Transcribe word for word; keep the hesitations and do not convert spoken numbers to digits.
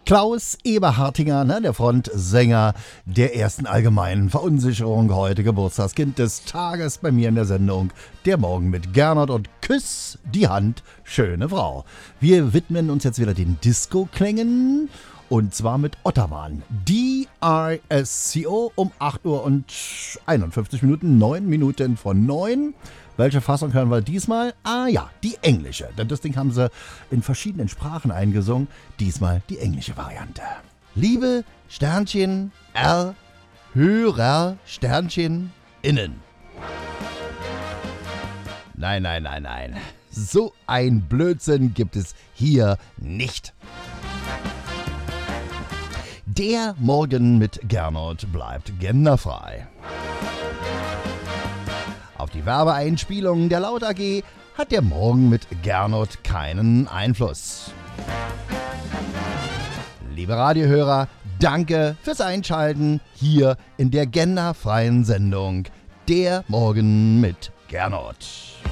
Klaus Eberhartinger, ne, der Frontsänger der ersten allgemeinen Verunsicherung, heute Geburtstagskind des Tages bei mir in der Sendung Der Morgen mit Gernot und Küss die Hand, schöne Frau. Wir widmen uns jetzt wieder den Disco-Klängen und zwar mit Otterwan. D R S C O um acht Uhr und einundfünfzig Minuten, neun Minuten von neun. Welche Fassung hören wir diesmal? Ah ja, die englische. Denn das Ding haben sie in verschiedenen Sprachen eingesungen. Diesmal die englische Variante. Liebe Sternchen R, Hörer Sternchen innen. Nein, nein, nein, nein. So ein Blödsinn gibt es hier nicht. Der Morgen mit Gernot bleibt genderfrei. Auf die Werbeeinspielungen der Laut A G hat der Morgen mit Gernot keinen Einfluss. Liebe Radiohörer, danke fürs Einschalten hier in der genderfreien Sendung Der Morgen mit Gernot.